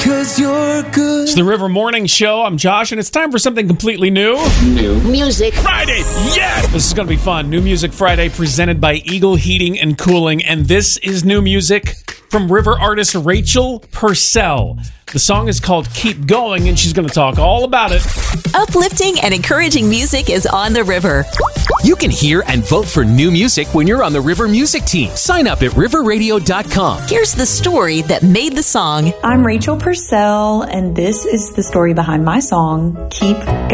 'cause you're good. It's the River Morning Show. I'm Josh, and it's time for something completely new. New Music Friday. Yes! This is going to be fun. New Music Friday presented by Eagle Heating and Cooling, and this is new music from River artist Rachel Purcell. The song is called Keep Going, and she's going to talk all about it. Uplifting and encouraging music is on the River. You can hear and vote for new music when you're on the River Music team. Sign up at riverradio.com. Here's the story that made the song. I'm Rachel Purcell, and this is the story behind my song, Keep